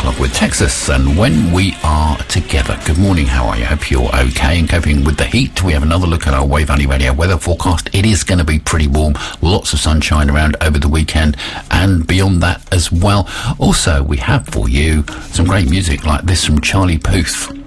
Club with Texas and When We Are Together. Good morning, how are you? Hope you're okay and coping with the heat. We have another look at our Wave Valley Radio weather forecast. It is going to be pretty warm, lots of sunshine around over the weekend and beyond that as well. Also, we have for you some great music like this from Charlie Puth.